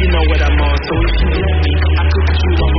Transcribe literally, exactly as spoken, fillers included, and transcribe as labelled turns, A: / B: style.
A: you know what I'm on. So if you let me, I could put you on